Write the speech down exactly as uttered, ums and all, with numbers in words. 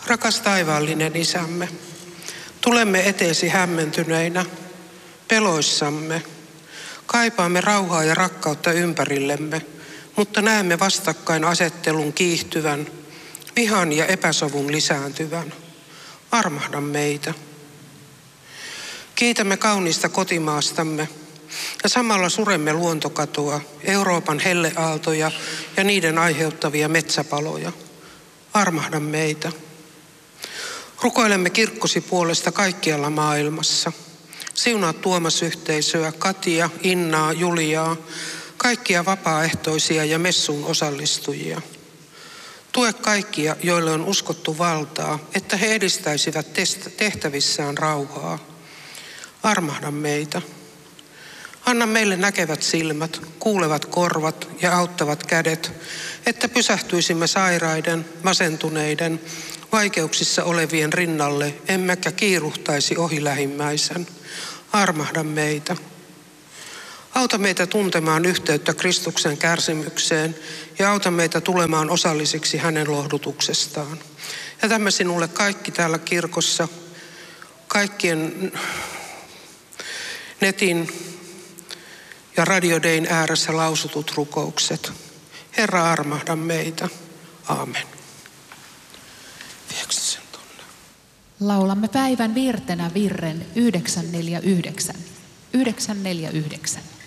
Rakas taivaallinen Isämme, tulemme eteesi hämmentyneinä, peloissamme. Kaipaamme rauhaa ja rakkautta ympärillemme, mutta näemme vastakkain asettelun kiihtyvän, vihan ja epäsovun lisääntyvän. Armahda meitä. Kiitämme kauniista kotimaastamme ja samalla suremme luontokatoa, Euroopan helleaaltoja ja niiden aiheuttavia metsäpaloja. Armahda meitä. Rukoilemme kirkkosi puolesta kaikkialla maailmassa. Siunaa Tuomas-yhteisöä, Katia, Innaa, Juliaa, kaikkia vapaaehtoisia ja messuun osallistujia. Tue kaikkia, joille on uskottu valtaa, että he edistäisivät tehtävissään rauhaa. Armahda meitä. Anna meille näkevät silmät, kuulevat korvat ja auttavat kädet, että pysähtyisimme sairaiden, masentuneiden, vaikeuksissa olevien rinnalle, emmekä kiiruhtaisi ohi lähimmäisen. Armahda meitä. Auta meitä tuntemaan yhteyttä Kristuksen kärsimykseen ja auta meitä tulemaan osallisiksi hänen lohdutuksestaan. Jätämme sinulle kaikki täällä kirkossa, kaikkien netin ja radiodein ääressä lausutut rukoukset. Herra, armahda meitä. Aamen. Viekö sen tonne? Laulamme päivän virtenä virren yhdeksän neljä yhdeksän. yhdeksän neljä yhdeksän.